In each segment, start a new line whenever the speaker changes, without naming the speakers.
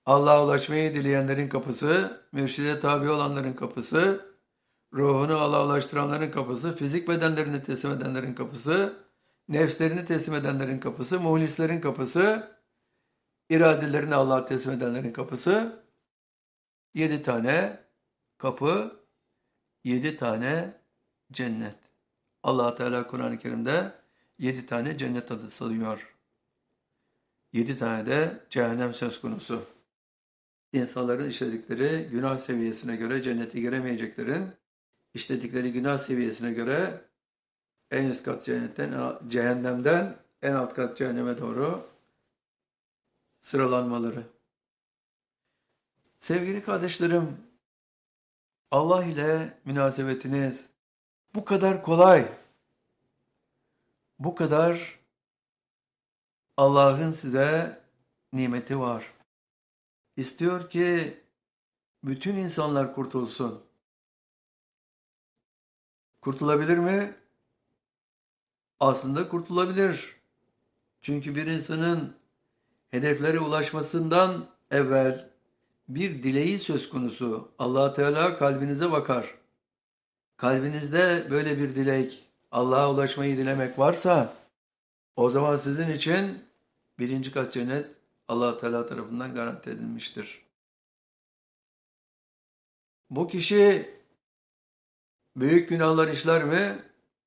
Allah'a ulaşmayı dileyenlerin kapısı, mürşide tabi olanların kapısı, ruhunu Allah'a ulaştıranların kapısı, fizik bedenlerini teslim edenlerin kapısı, nefslerini teslim edenlerin kapısı, muhlislerin kapısı, iradelerini Allah'a teslim edenlerin kapısı. 7 tane kapı, 7 tane cennet. Allah Teala Kur'an-ı Kerim'de 7 tane cennet adı sayıyor. 7 tane de cehennem söz konusu. İnsanların işledikleri günah seviyesine göre cennete giremeyeceklerin, işledikleri günah seviyesine göre en üst kat cehennemden en alt kat cehenneme doğru sıralanmaları. Sevgili kardeşlerim, Allah ile münasebetiniz bu kadar kolay, bu kadar Allah'ın size nimeti var. İstiyor ki bütün insanlar kurtulsun. Kurtulabilir mi? Aslında kurtulabilir. Çünkü bir insanın hedeflere ulaşmasından evvel bir dileği söz konusu. Allah Teala kalbinize bakar. Kalbinizde böyle bir dilek, Allah'a ulaşmayı dilemek varsa, o zaman sizin için 1. kat cennet Allah Teala tarafından garanti edilmiştir. Bu kişi büyük günahlar işler mi?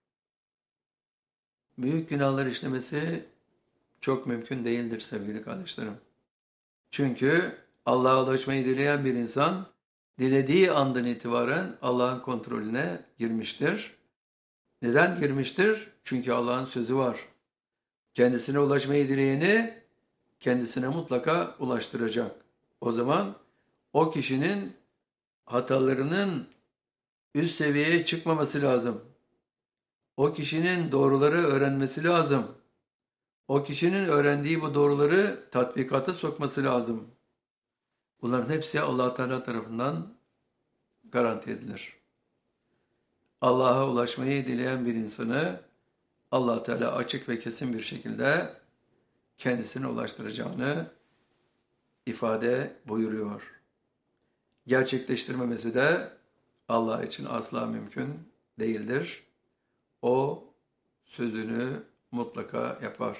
Büyük günahlar işlemesi çok mümkün değildir sevgili kardeşlerim. Çünkü Allah'a ulaşmayı dileyen bir insan, dilediği andan itibaren Allah'ın kontrolüne girmiştir. Neden girmiştir? Çünkü Allah'ın sözü var. Kendisine ulaşmayı dileyeni kendisine mutlaka ulaştıracak. O zaman o kişinin hatalarının üst seviyeye çıkmaması lazım. O kişinin doğruları öğrenmesi lazım. O kişinin öğrendiği bu doğruları tatbikata sokması lazım. Bunların hepsi Allah Teala tarafından garanti edilir. Allah'a ulaşmayı dileyen bir insanı Allah Teala açık ve kesin bir şekilde kendisine ulaştıracağını ifade buyuruyor. Gerçekleştirmemesi de Allah için asla mümkün değildir. O sözünü mutlaka yapar.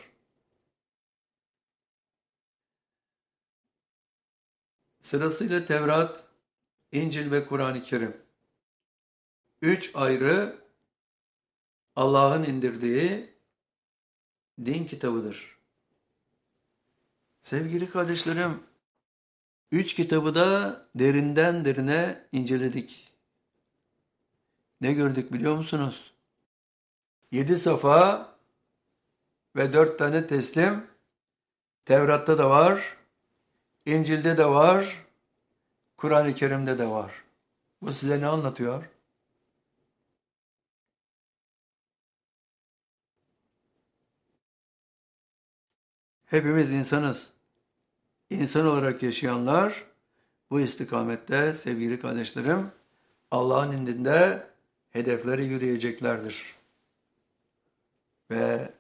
Sırasıyla Tevrat, İncil ve Kur'an-ı Kerim. 3 ayrı Allah'ın indirdiği din kitabıdır. Sevgili kardeşlerim, 3 kitabı da derinden derine inceledik. Ne gördük biliyor musunuz? 7 safa ve 4 tane teslim Tevrat'ta da var, İncil'de de var, Kur'an-ı Kerim'de de var. Bu size ne anlatıyor? Hepimiz insanız. İnsan olarak yaşayanlar bu istikamette sevgili kardeşlerim Allah'ın indinde hedeflere yürüyeceklerdir. Ve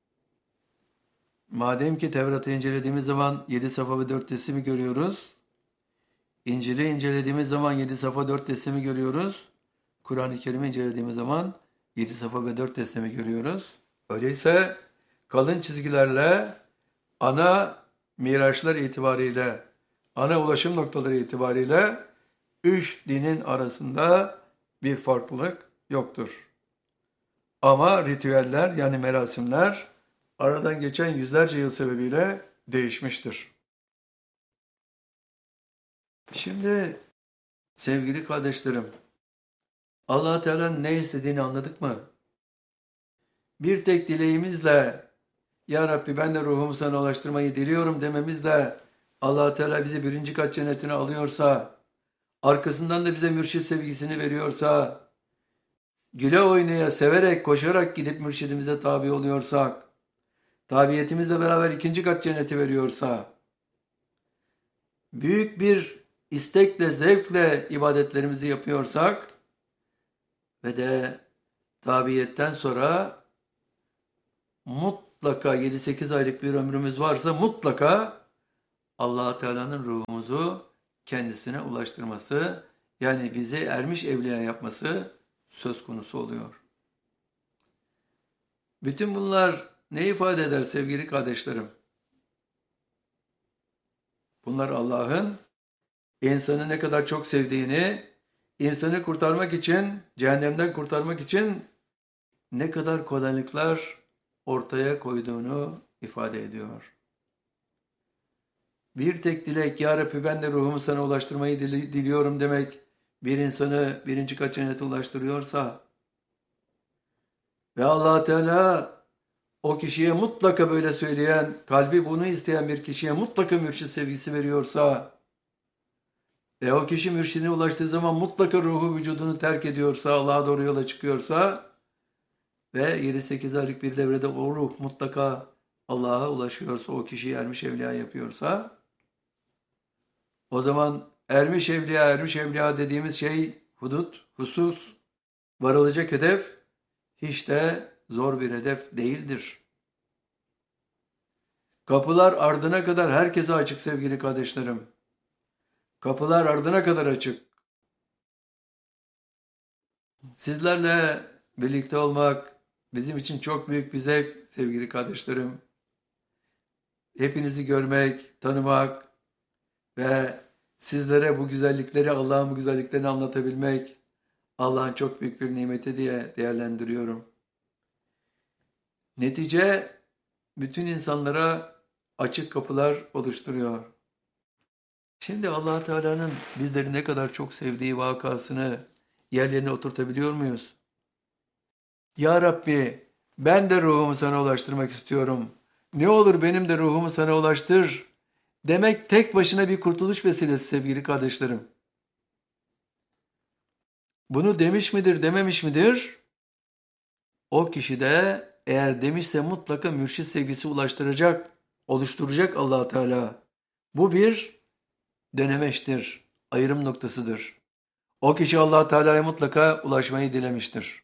madem ki Tevrat'ı incelediğimiz zaman 7 safa ve 4 teslimi görüyoruz, İncil'i incelediğimiz zaman 7 safa 4 teslimi görüyoruz, Kur'an-ı Kerim'i incelediğimiz zaman 7 safa ve 4 teslimi görüyoruz. Öyleyse kalın çizgilerle ana miraçlar itibariyle, ana ulaşım noktaları itibariyle 3 dinin arasında bir farklılık yoktur. Ama ritüeller yani merasimler aradan geçen yüzlerce yıl sebebiyle değişmiştir. Şimdi sevgili kardeşlerim, Allah Teala'nın ne istediğini anladık mı? Bir tek dileğimizle Ya Rabbi ben de ruhumu sana ulaştırmayı diliyorum dememizle Allah Teala bizi 1. kat cennetine alıyorsa, arkasından da bize mürşit sevgisini veriyorsa, güle oynaya, severek, koşarak gidip mürşidimize tabi oluyorsak, tabiyetimizle beraber 2. kat cenneti veriyorsa, büyük bir istekle, zevkle ibadetlerimizi yapıyorsak ve de tabiyetten sonra mutlaka 7-8 aylık bir ömrümüz varsa mutlaka Allah Teala'nın ruhumuzu kendisine ulaştırması, yani bizi ermiş evliya yapması söz konusu oluyor. Bütün bunlar ne ifade eder sevgili kardeşlerim? Bunlar Allah'ın insanı ne kadar çok sevdiğini, insanı kurtarmak için, cehennemden kurtarmak için ne kadar kolaylıklar ortaya koyduğunu ifade ediyor. Bir tek dilek, Ya Rabbi ben de ruhumu sana ulaştırmayı diliyorum demek, bir insanı birinci kat cennete ulaştırıyorsa ve Allah Teala o kişiye mutlaka böyle söyleyen, kalbi bunu isteyen bir kişiye mutlaka mürşit sevgisi veriyorsa o kişi mürşidine ulaştığı zaman mutlaka ruhu vücudunu terk ediyorsa, Allah'a doğru yola çıkıyorsa ve 7-8 aylık bir devrede o ruh mutlaka Allah'a ulaşıyorsa, o kişiyi ermiş evliya yapıyorsa, o zaman ermiş evliya dediğimiz şey hudut, husus, varılacak hedef hiç de zor bir hedef değildir. Kapılar ardına kadar herkese açık sevgili kardeşlerim. Kapılar ardına kadar açık. Sizlerle birlikte olmak bizim için çok büyük bir zevk sevgili kardeşlerim. Hepinizi görmek, tanımak ve sizlere bu güzellikleri, Allah'ın bu güzelliklerini anlatabilmek Allah'ın çok büyük bir nimeti diye değerlendiriyorum. Netice bütün insanlara açık kapılar oluşturuyor. Şimdi Allah Teala'nın bizleri ne kadar çok sevdiği vakasını yerlerine oturtabiliyor muyuz? Ya Rabbi ben de ruhumu sana ulaştırmak istiyorum. Ne olur benim de ruhumu sana ulaştır demek tek başına bir kurtuluş vesilesi sevgili kardeşlerim. Bunu demiş midir, dememiş midir? O kişi de eğer demişse mutlaka mürşit sevgisi oluşturacak Allah Teala. Bu bir dönemeçtir, ayrım noktasıdır. O kişi Allah Teala'ya mutlaka ulaşmayı dilemiştir.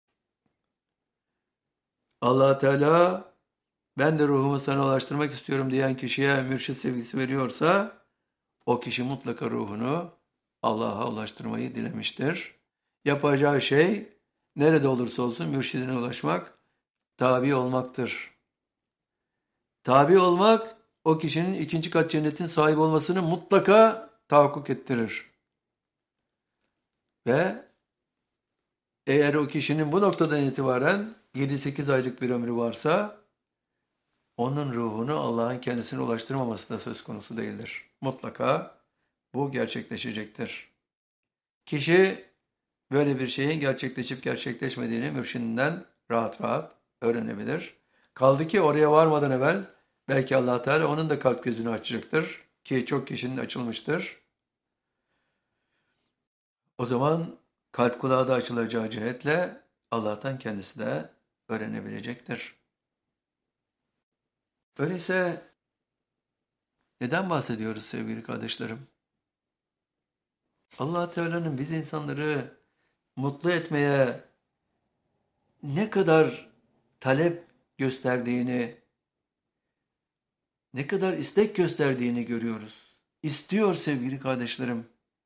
Allah Teala ben de ruhumu sana ulaştırmak istiyorum diyen kişiye mürşit sevgisi veriyorsa o kişi mutlaka ruhunu Allah'a ulaştırmayı dilemiştir. Yapacağı şey nerede olursa olsun mürşidine ulaşmak, tabi olmaktır. Tabi olmak o kişinin ikinci kat cennetin sahibi olmasını mutlaka tahakkuk ettirir. Ve eğer o kişinin bu noktadan itibaren 7-8 aylık bir ömrü varsa onun ruhunu Allah'ın kendisine ulaştırmaması da söz konusu değildir. Mutlaka bu gerçekleşecektir. Kişi böyle bir şeyin gerçekleşip gerçekleşmediğini mürşidinden rahat rahat öğrenebilir. Kaldı ki oraya varmadan evvel belki Allah Teala onun da kalp gözünü açacaktır ki çok kişinin açılmıştır. O zaman kalp kulağı da açılacağı cihetle Allah'tan kendisi de öğrenebilecektir. Öyleyse neden bahsediyoruz sevgili kardeşlerim? Allah Teala'nın biz insanları mutlu etmeye ne kadar talep gösterdiğini, ne kadar istek gösterdiğini görüyoruz. İstiyor sevgili kardeşlerim.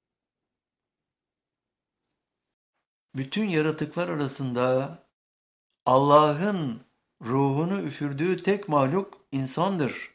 Bütün yaratıklar arasında Allah'ın ruhunu üfürdüğü tek mahluk insandır.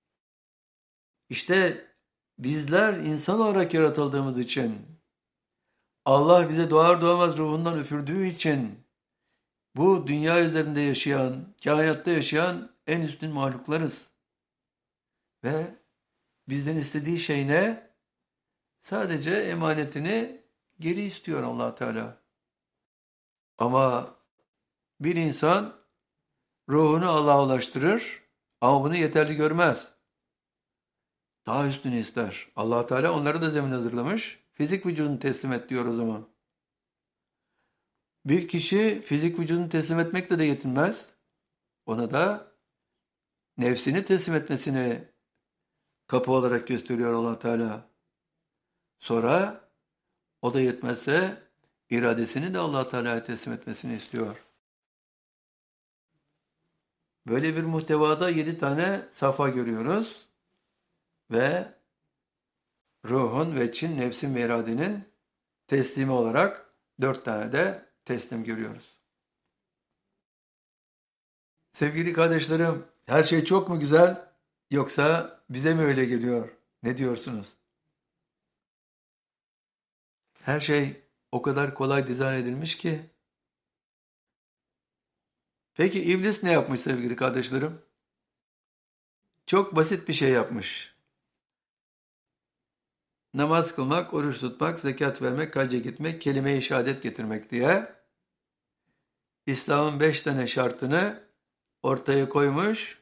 İşte bizler insan olarak yaratıldığımız için, Allah bize doğar doğmaz ruhundan üfürdüğü için, bu dünya üzerinde yaşayan, kainatta yaşayan en üstün mahluklarız. Ve bizden istediği şey ne? Sadece emanetini geri istiyor Allah Teala. Ama bir insan ruhunu Allah'a ulaştırır ama bunu yeterli görmez. Daha üstünü ister. Allah Teala onları da zemin hazırlamış. Fizik vücudunu teslim et diyor o zaman. Bir kişi fizik vücudunu teslim etmekle de yetinmez. Ona da nefsini teslim etmesini kapı olarak gösteriyor Allah Teala. Sonra o da yetmezse iradesini de Allah Teala'ya teslim etmesini istiyor. Böyle bir muhtevada 7 tane safa görüyoruz. ve ruhun ve Çin nefsin ve iradenin teslimi olarak 4 tane de teslim görüyoruz. Sevgili kardeşlerim, her şey çok mu güzel yoksa bize mi öyle geliyor? Ne diyorsunuz? Her şey o kadar kolay dizayn edilmiş ki. Peki iblis ne yapmış sevgili kardeşlerim? Çok basit bir şey yapmış. Namaz kılmak, oruç tutmak, zekat vermek, hacca gitmek, kelime-i şehadet getirmek diye İslam'ın 5 tane şartını ortaya koymuş.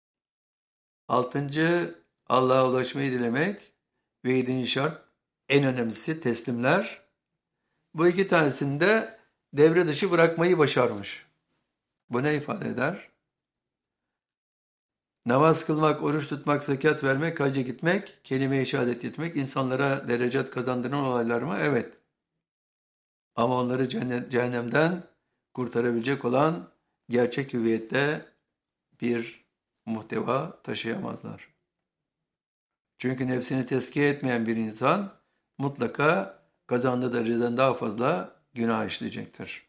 6. Allah'a ulaşmayı dilemek ve 7. şart en önemlisi teslimler. Bu 2 tanesini de devre dışı bırakmayı başarmış. Bu ne ifade eder? Namaz kılmak, oruç tutmak, zekat vermek, hacca gitmek, kelime-i şehadet etmek insanlara derecat kazandıran olaylar mı? Evet. Ama onları cehennemden kurtarabilecek olan gerçek hüviyette bir muhteva taşıyamazlar. Çünkü nefsini tezkiye etmeyen bir insan mutlaka kazandığı dereceden daha fazla günah işleyecektir.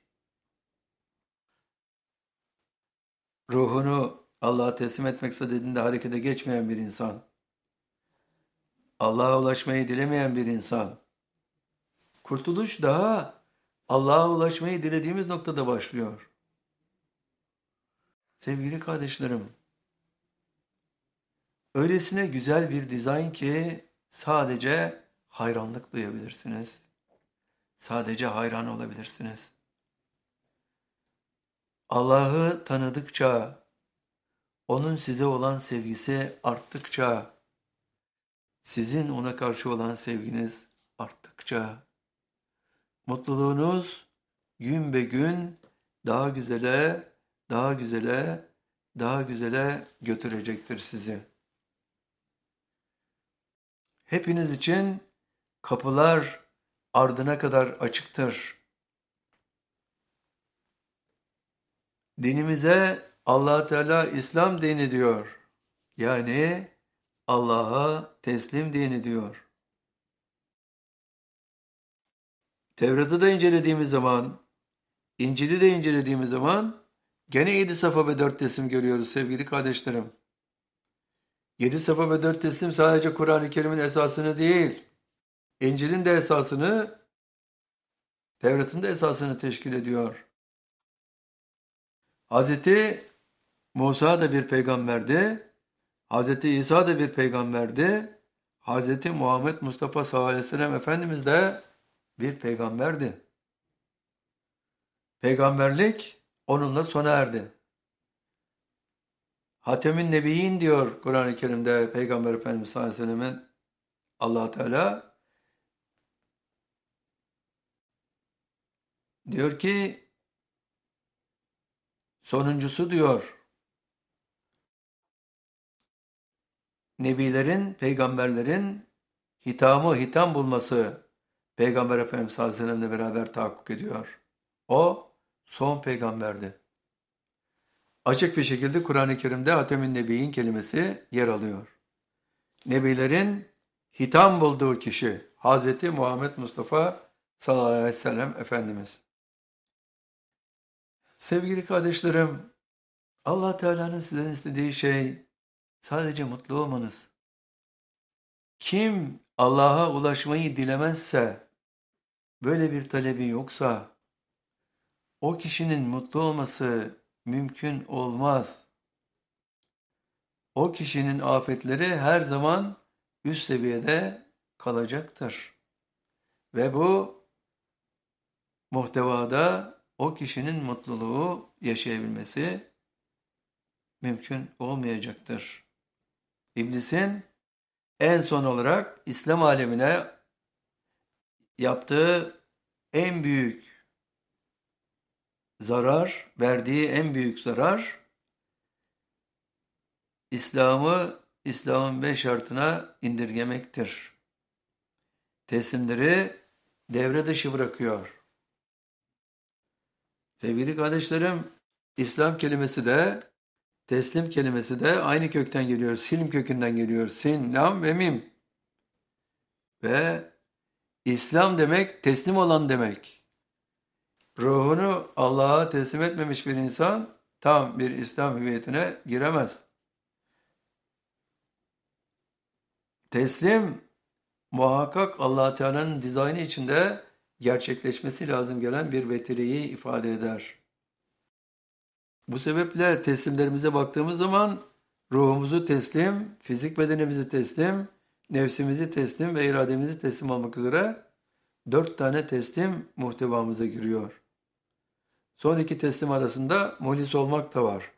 Ruhunu Allah'a teslim etmek istediğinde harekete geçmeyen bir insan, Allah'a ulaşmayı dilemeyen bir insan, kurtuluş daha Allah'a ulaşmayı dilediğimiz noktada başlıyor. Sevgili kardeşlerim, öylesine güzel bir dizayn ki sadece hayranlık duyabilirsiniz. Sadece hayran olabilirsiniz. Allah'ı tanıdıkça, onun size olan sevgisi arttıkça, sizin ona karşı olan sevginiz arttıkça, mutluluğunuz gün be gün daha güzele, daha güzele, daha güzele götürecektir sizi. Hepiniz için kapılar ardına kadar açıktır. Dinimize Allah Teala İslam dini diyor. Yani Allah'a teslim dini diyor. Tevrat'ı da incelediğimiz zaman, İncil'i de incelediğimiz zaman gene 7 safa ve 4 teslim görüyoruz sevgili kardeşlerim. 7 safa ve 4 teslim sadece Kur'an-ı Kerim'in esasını değil, İncil'in de esasını, Tevrat'ın da esasını teşkil ediyor. Hazreti Musa da bir peygamberdi, Hazreti İsa da bir peygamberdi, Hazreti Muhammed Mustafa sallallahu aleyhi ve sellem Efendimiz de bir peygamberdi. Peygamberlik onunla sona erdi. Hatem'in Nebiyyin diyor Kur'an-ı Kerim'de Peygamber Efendimiz sallallahu aleyhi ve sellem'in Allah Teala diyor ki sonuncusu diyor nebilerin, peygamberlerin hitam bulması Peygamber Efendimiz sallallahu aleyhi ve sellem'le beraber tahakkuk ediyor. O son peygamberdi. Açık bir şekilde Kur'an-ı Kerim'de Hatem-i Nebiyyin kelimesi yer alıyor. Nebilerin hitam bulduğu kişi Hazreti Muhammed Mustafa sallallahu aleyhi ve sellem Efendimiz. Sevgili kardeşlerim, Allah Teala'nın sizden istediği şey sadece mutlu olmanız. Kim Allah'a ulaşmayı dilemezse, böyle bir talebi yoksa, o kişinin mutlu olması mümkün olmaz. O kişinin afetleri her zaman üst seviyede kalacaktır. Ve bu muhtevada o kişinin mutluluğu yaşayabilmesi mümkün olmayacaktır. İblisin en son olarak İslam alemine yaptığı en büyük zarar, verdiği en büyük zarar, İslam'ın 5 şartına indirgemektir. Teslimleri devre dışı bırakıyor. Sevgili kardeşlerim, İslam kelimesi de Teslim kelimesi de aynı kökten geliyor. Silm kökünden geliyor. Sin, lam ve mim. Ve İslam demek teslim olan demek. Ruhunu Allah'a teslim etmemiş bir insan tam bir İslam hüviyetine giremez. Teslim muhakkak Allah Teala'nın dizaynı içinde gerçekleşmesi lazım gelen bir vetireyi ifade eder. Bu sebeple teslimlerimize baktığımız zaman ruhumuzu teslim, fizik bedenimizi teslim, nefsimizi teslim ve irademizi teslim olmak üzere 4 tane teslim muhtevamıza giriyor. Son 2 teslim arasında muhlis olmak da var.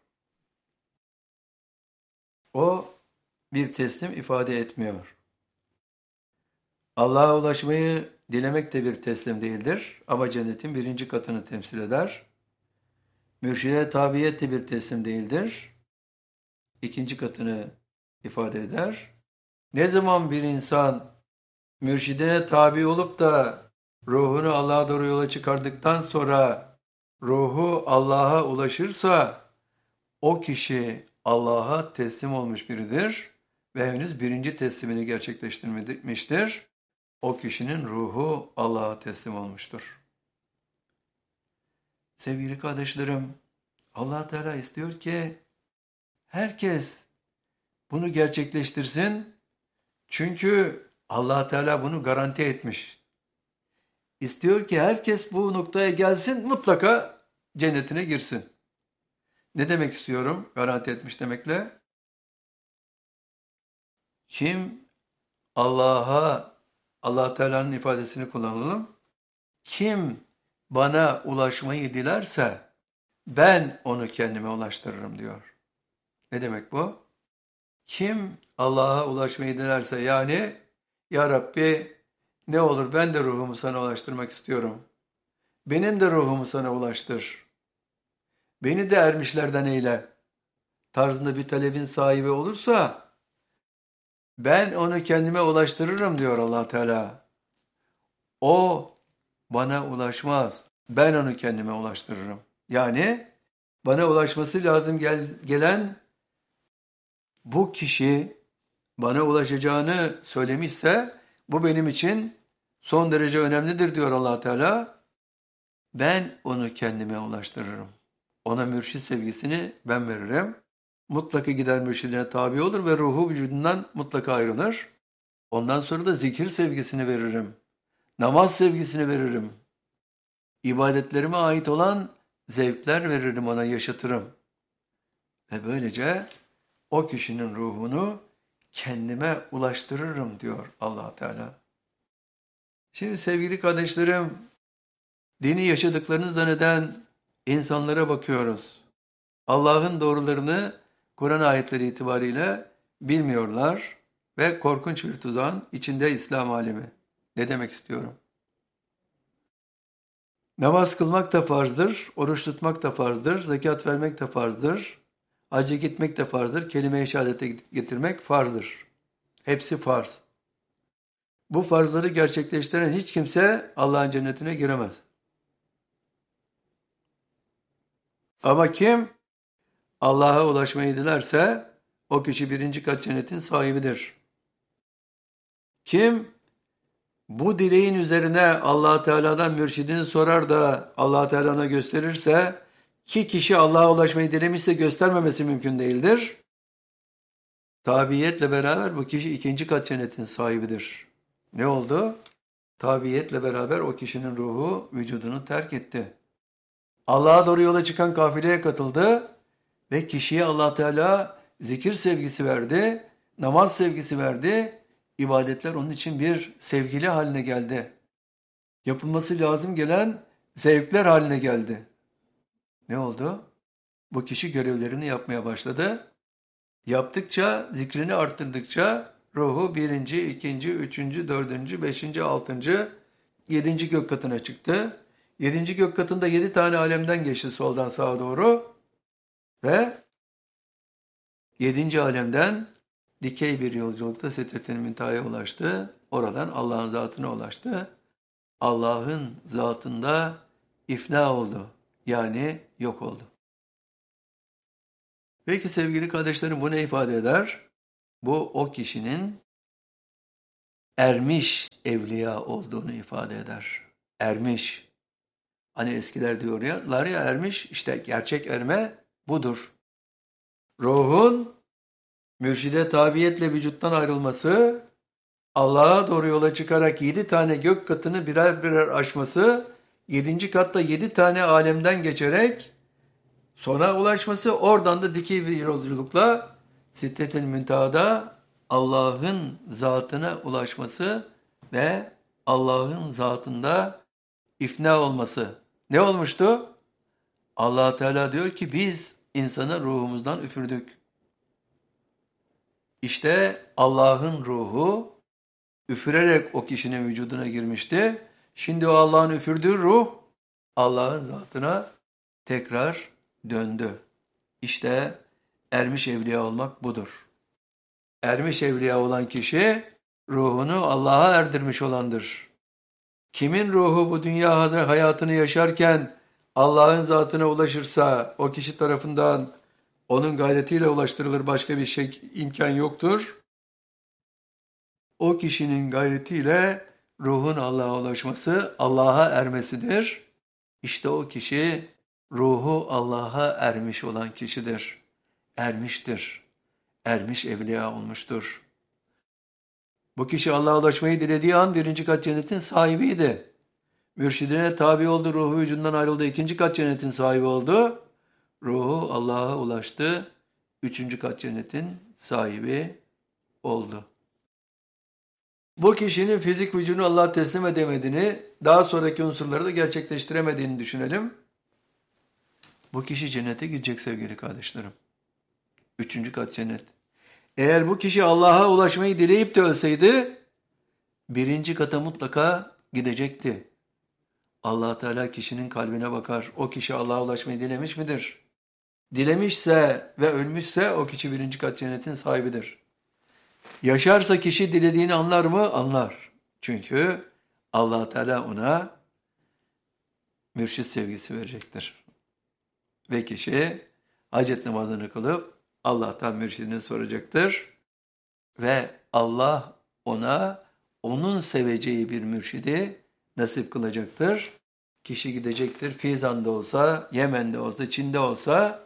O bir teslim ifade etmiyor. Allah'a ulaşmayı dilemek de bir teslim değildir ama cennetin 1. katını temsil eder. Mürşide tabiyet de bir teslim değildir. 2. katını ifade eder. Ne zaman bir insan mürşidine tabi olup da ruhunu Allah'a doğru yola çıkardıktan sonra ruhu Allah'a ulaşırsa o kişi Allah'a teslim olmuş biridir ve henüz 1. teslimini gerçekleştirmemiştir. O kişinin ruhu Allah'a teslim olmuştur. Sevgili kardeşlerim, Allah Teala istiyor ki herkes bunu gerçekleştirsin. Çünkü Allah Teala bunu garanti etmiş. İstiyor ki herkes bu noktaya gelsin, mutlaka cennetine girsin. Ne demek istiyorum garanti etmiş demekle? Kim Allah Teala'nın ifadesini kullanalım. Kim bana ulaşmayı dilerse ben onu kendime ulaştırırım diyor. Ne demek bu? Kim Allah'a ulaşmayı dilerse yani Ya Rabbi ne olur ben de ruhumu sana ulaştırmak istiyorum. Benim de ruhumu sana ulaştır. Beni de ermişlerden eyle tarzında bir talebin sahibi olursa ben onu kendime ulaştırırım diyor Allah Teala. O bana ulaşmaz. Ben onu kendime ulaştırırım. Yani bana ulaşması lazım gelen bu kişi bana ulaşacağını söylemişse bu benim için son derece önemlidir diyor Allah Teala. Ben onu kendime ulaştırırım. Ona mürşid sevgisini ben veririm. Mutlaka gider mürşidine tabi olur ve ruhu vücudundan mutlaka ayrılır. Ondan sonra da zikir sevgisini veririm. Namaz sevgisini veririm. İbadetlerime ait olan zevkler veririm ona, yaşatırım. Ve böylece o kişinin ruhunu kendime ulaştırırım diyor Allah Teala. Şimdi sevgili kardeşlerim, dini yaşadıklarını zanneden insanlara bakıyoruz. Allah'ın doğrularını Kur'an ayetleri itibariyle bilmiyorlar ve korkunç bir tuzağın içinde İslam alemi. Ne demek istiyorum? Namaz kılmak da farzdır, oruç tutmak da farzdır, zekat vermek de farzdır, hacca gitmek de farzdır, kelime-i şehadete getirmek farzdır. Hepsi farz. Bu farzları gerçekleştiren hiç kimse Allah'ın cennetine giremez. Ama kim Allah'a ulaşmayı dilerse o kişi 1. kat cennetin sahibidir. Kim bu dileğin üzerine Allah Teala'dan mürşidini sorar da Allah Teala ona gösterirse ki kişi Allah'a ulaşmayı dilemişse göstermemesi mümkün değildir. Tabiiyetle beraber bu kişi 2. kat cennetin sahibidir. Ne oldu? Tabiiyetle beraber o kişinin ruhu vücudunu terk etti. Allah'a doğru yola çıkan kafileye katıldı ve kişiye Allah Teala zikir sevgisi verdi, namaz sevgisi verdi. İbadetler onun için bir sevgili haline geldi. Yapılması lazım gelen zevkler haline geldi. Ne oldu? Bu kişi görevlerini yapmaya başladı. Yaptıkça, zikrini arttırdıkça ruhu 1., 2., 3., 4., 5., 6., 7. gök katına çıktı. 7. gök katında 7 tane alemden geçti soldan sağa doğru ve 7. alemden dikey bir yolculukta Sidretül Münteha'ya ulaştı. Oradan Allah'ın zatına ulaştı. Allah'ın zatında ifna oldu. Yani yok oldu. Peki sevgili kardeşlerim, bu ne ifade eder? Bu o kişinin ermiş evliya olduğunu ifade eder. Ermiş. Hani eskiler diyorlar ya, ermiş, işte gerçek erme budur. Ruhun mürşide tabiyetle vücuttan ayrılması, Allah'a doğru yola çıkarak 7 tane gök katını birer birer aşması, 7. katta 7 tane alemden geçerek sona ulaşması, oradan da dikey bir yolculukla Sidret-i Münteha'da Allah'ın zatına ulaşması ve Allah'ın zatında ifna olması. Ne olmuştu? Allah Teala diyor ki biz insanı ruhumuzdan üfürdük. İşte Allah'ın ruhu üfürerek o kişinin vücuduna girmişti. Şimdi o Allah'ın üfürdüğü ruh Allah'ın zatına tekrar döndü. İşte ermiş evliya olmak budur. Ermiş evliya olan kişi ruhunu Allah'a erdirmiş olandır. Kimin ruhu bu dünya hayatını yaşarken Allah'ın zatına ulaşırsa o kişi tarafından onun gayretiyle ulaştırılır, başka bir şey imkan yoktur. O kişinin gayretiyle ruhun Allah'a ulaşması, Allah'a ermesidir. İşte o kişi ruhu Allah'a ermiş olan kişidir. Ermiştir. Ermiş evliya olmuştur. Bu kişi Allah'a ulaşmayı dilediği an 1. kat cennetin sahibiydi. Mürşidine tabi oldu, ruhu vücudundan ayrıldı, 2. kat cennetin sahibi oldu. Ruhu Allah'a ulaştı, 3. kat cennetin sahibi oldu. Bu kişinin fizik vücudunu Allah'a teslim edemediğini, daha sonraki unsurları da gerçekleştiremediğini düşünelim. Bu kişi cennete gidecek sevgili kardeşlerim. 3. kat cennet. Eğer bu kişi Allah'a ulaşmayı dileyip de ölseydi, 1. kata mutlaka gidecekti. Allah Teala kişinin kalbine bakar. O kişi Allah'a ulaşmayı dilemiş midir? Dilemişse ve ölmüşse o kişi 1. kat cennetin sahibidir. Yaşarsa kişi dilediğini anlar mı? Anlar. Çünkü Allah Teala ona mürşit sevgisi verecektir. Ve kişi hacet namazını kılıp Allah'tan mürşidini soracaktır. Ve Allah ona onun seveceği bir mürşidi nasip kılacaktır. Kişi gidecektir. Fizan'da olsa, Yemen'de olsa, Çin'de olsa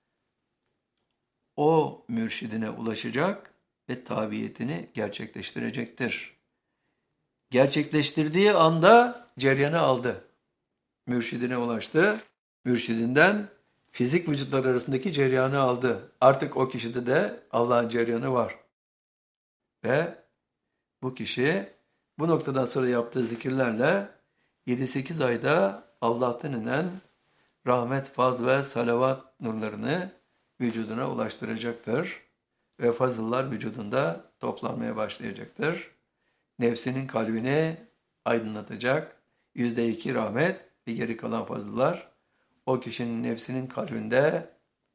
o mürşidine ulaşacak ve tabiyetini gerçekleştirecektir. Gerçekleştirdiği anda ceryanı aldı. Mürşidine ulaştı. Mürşidinden fizik vücutlar arasındaki ceryanı aldı. Artık o kişide de Allah'ın ceryanı var. Ve bu kişi bu noktadan sonra yaptığı zikirlerle 7-8 ayda Allah'tan inen rahmet, faz ve salavat nurlarını vücuduna ulaştıracaktır. Ve fazıllar vücudunda toplanmaya başlayacaktır. Nefsinin kalbini aydınlatacak. %2 rahmet ve geri kalan fazıllar o kişinin nefsinin kalbinde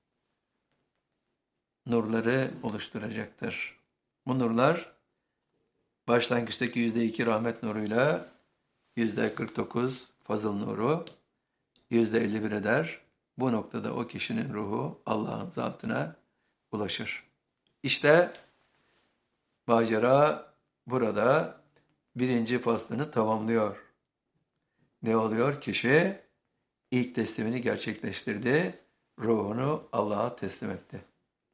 nurları oluşturacaktır. Bu nurlar başlangıçtaki %2 rahmet nuruyla %49 fazıl nuru %51 eder. Bu noktada o kişinin ruhu Allah'ın zatına ulaşır. İşte macera burada 1. faslını tamamlıyor. Ne oluyor? Kişi ilk teslimini gerçekleştirdi. Ruhunu Allah'a teslim etti.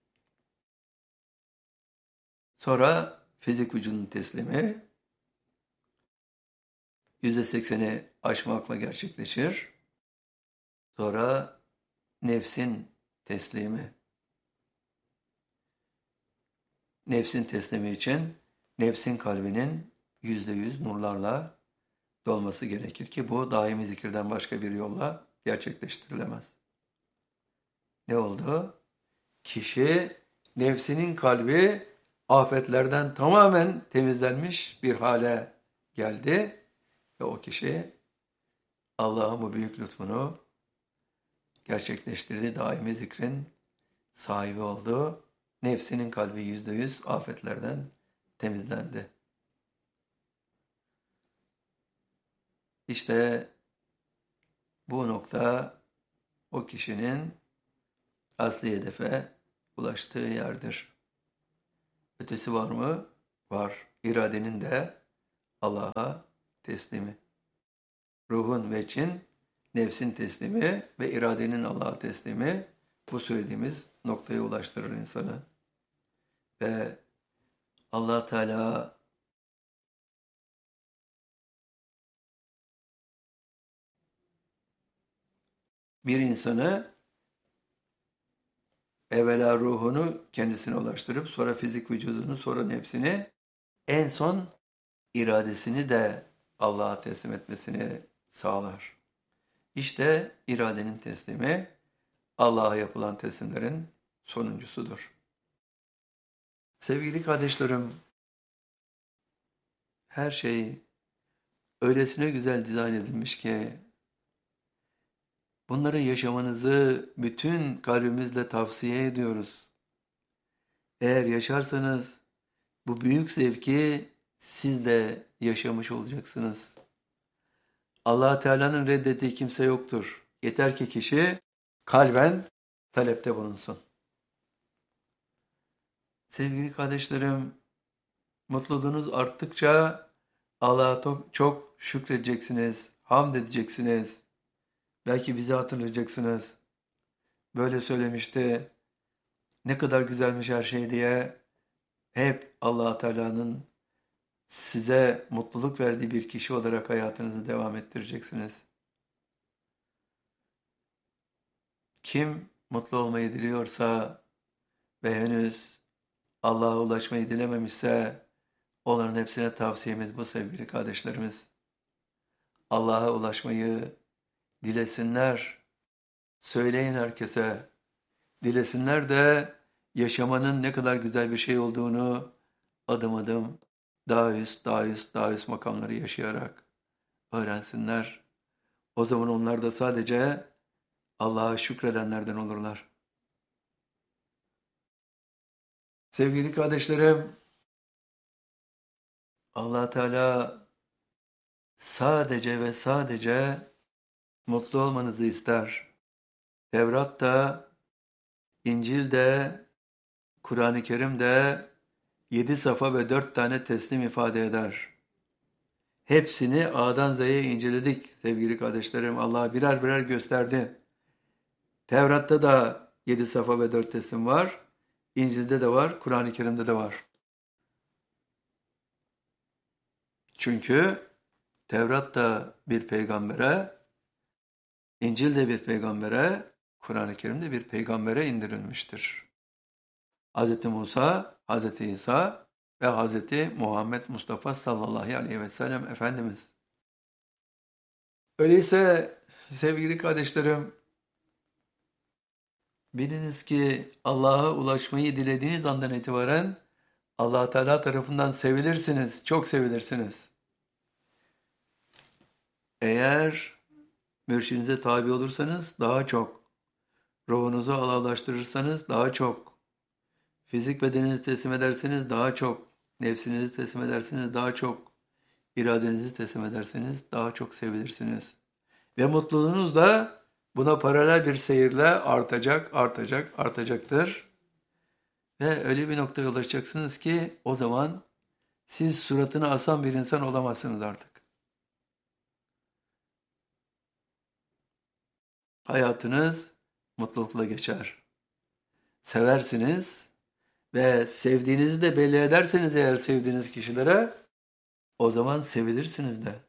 Sonra fizik vücudun teslimi %80'i aşmakla gerçekleşir. Sonra nefsin teslimi. Nefsin teslimi için nefsin kalbinin %100 nurlarla dolması gerekir ki bu daimi zikirden başka bir yolla gerçekleştirilemez. Ne oldu? Kişi nefsinin kalbi afetlerden tamamen temizlenmiş bir hale geldi ve o kişi Allah'ın bu büyük lütfunu gerçekleştirdi. Daimi zikrin sahibi oldu. Nefsinin kalbi %100 afetlerden temizlendi. İşte bu nokta o kişinin asli hedefe ulaştığı yerdir. Ötesi var mı? Var. İradenin de Allah'a teslimi. Ruhun ve için, nefsin teslimi ve iradenin Allah'a teslimi bu söylediğimiz noktaya ulaştırır insanı. Ve Allah Teala bir insanı evvela ruhunu kendisine ulaştırıp sonra fizik vücudunu, sonra nefsini, en son iradesini de Allah'a teslim etmesini sağlar. İşte iradenin teslimi Allah'a yapılan teslimlerin sonuncusudur. Sevgili kardeşlerim, her şey öylesine güzel dizayn edilmiş ki bunları yaşamanızı bütün kalbimizle tavsiye ediyoruz. Eğer yaşarsanız bu büyük zevki siz de yaşamış olacaksınız. Allah Teala'nın reddettiği kimse yoktur. Yeter ki kişi kalben talepte bulunsun. Sevgili kardeşlerim, mutluluğunuz arttıkça Allah'a çok şükredeceksiniz, hamd edeceksiniz. Belki bizi hatırlayacaksınız. Böyle söylemişti, ne kadar güzelmiş her şey diye hep Allah Teala'nın size mutluluk verdiği bir kişi olarak hayatınızı devam ettireceksiniz. Kim mutlu olmayı diliyorsa ve henüz Allah'a ulaşmayı dilememişse onların hepsine tavsiyemiz bu sevgili kardeşlerimiz. Allah'a ulaşmayı dilesinler, söyleyin herkese, dilesinler de yaşamanın ne kadar güzel bir şey olduğunu adım adım daha üst makamları yaşayarak öğrensinler. O zaman onlar da sadece Allah'a şükredenlerden olurlar. Sevgili kardeşlerim, Allah Teala sadece ve sadece mutlu olmanızı ister. Tevrat'ta, İncil'de, Kur'an-ı Kerim'de 7 safa ve 4 tane teslim ifade eder. Hepsini A'dan Z'ye inceledik sevgili kardeşlerim. Allah birer birer gösterdi. Tevrat'ta da 7 safa ve 4 teslim var. İncil'de de var, Kur'an-ı Kerim'de de var. Çünkü Tevrat da bir peygambere, İncil de bir peygambere, Kur'an-ı Kerim de bir peygambere indirilmiştir. Hz. Musa, Hz. İsa ve Hz. Muhammed Mustafa sallallahu aleyhi ve sellem Efendimiz. Öyleyse sevgili kardeşlerim, biliniz ki Allah'a ulaşmayı dilediğiniz andan itibaren Allah Teala tarafından sevilirsiniz, çok sevilirsiniz. Eğer mürşidinize tabi olursanız daha çok, ruhunuzu Allah'laştırırsanız daha çok, fizik bedeninizi teslim ederseniz daha çok, nefsinizi teslim ederseniz daha çok, iradenizi teslim ederseniz daha çok sevilirsiniz. Ve mutluluğunuz da buna paralel bir seyirle artacaktır. Ve öyle bir noktaya ulaşacaksınız ki o zaman siz suratını asan bir insan olamazsınız artık. Hayatınız mutlulukla geçer. Seversiniz ve sevdiğinizi de belli ederseniz eğer sevdiğiniz kişilere o zaman sevilirsiniz de.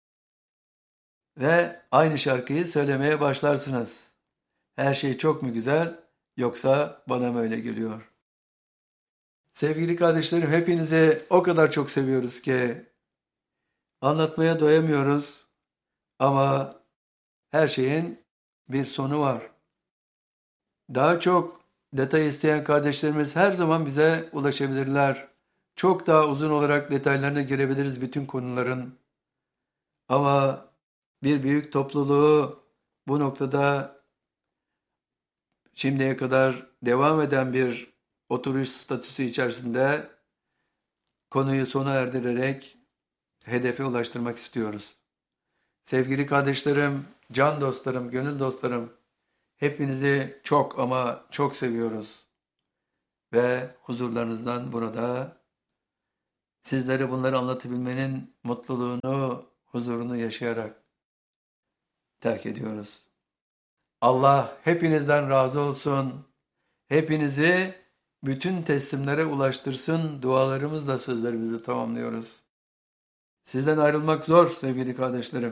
Ve aynı şarkıyı söylemeye başlarsınız. Her şey çok mu güzel yoksa bana mı öyle geliyor? Sevgili kardeşlerim, hepinizi o kadar çok seviyoruz ki anlatmaya doyamıyoruz ama her şeyin bir sonu var. Daha çok detay isteyen kardeşlerimiz her zaman bize ulaşabilirler. Çok daha uzun olarak detaylarına girebiliriz bütün konuların. Ama bir büyük topluluğu bu noktada şimdiye kadar devam eden bir oturuş statüsü içerisinde konuyu sona erdirerek hedefe ulaştırmak istiyoruz. Sevgili kardeşlerim, can dostlarım, gönül dostlarım, hepinizi çok ama çok seviyoruz. ve huzurlarınızdan burada sizlere bunları anlatabilmenin mutluluğunu, huzurunu yaşayarak terk ediyoruz. Allah hepinizden razı olsun. Hepinizi bütün teslimlere ulaştırsın. Dualarımızla sözlerimizi tamamlıyoruz. Sizden ayrılmak zor sevgili kardeşlerim.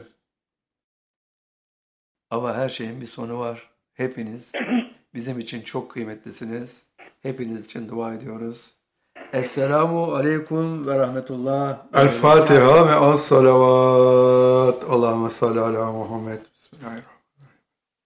Ama her şeyin bir sonu var. Hepiniz bizim için çok kıymetlisiniz. Hepiniz için dua ediyoruz. Esselamu aleyküm ve rahmetullah.
El Fatiha ve as salavat. Allahümme salli ala Muhammed. Bismillahirrahmanirrahim.